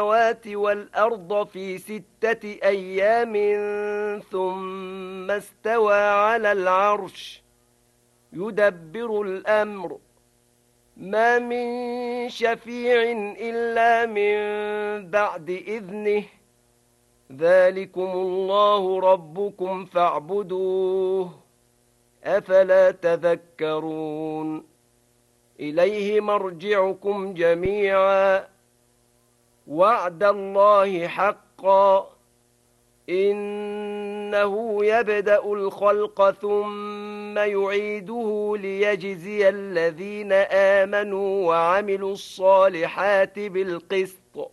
السماوات والأرض في 6 أيام ثم استوى على العرش يدبر الأمر ما من شفيع إلا من بعد إذنه ذلكم الله ربكم فاعبدوه أفلا تذكرون إليه مرجعكم جميعا وعد الله حقا إنه يبدأ الخلق ثم يعيده ليجزي الذين آمنوا وعملوا الصالحات بالقسط